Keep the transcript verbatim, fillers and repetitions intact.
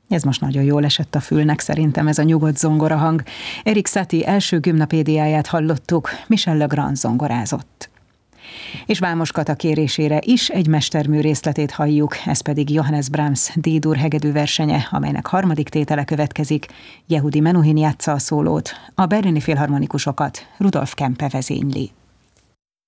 Ez most nagyon jól esett a fülnek, szerintem ez a nyugodt zongorahang. Erik Satie első gimnapédiáját hallottuk, Michel Legrand zongorázott. És Vámos Kata kérésére is egy mestermű részletét halljuk, ez pedig Johannes Brahms D-dur hegedű versenye, amelynek harmadik tétele következik. Yehudi Menuhin játsza a szólót, a berlini filharmonikusokat Rudolf Kempe vezényli.